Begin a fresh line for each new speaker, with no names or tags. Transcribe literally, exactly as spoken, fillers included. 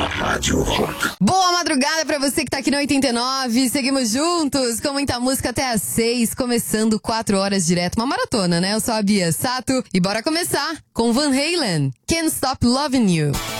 Rádio Rock.
Boa madrugada pra você que tá aqui no oitenta e nove. Seguimos juntos com muita música até às seis, começando quatro horas direto. Uma maratona, né? Eu sou a Bia Sato e bora começar com Van Halen, Can't Stop Loving You.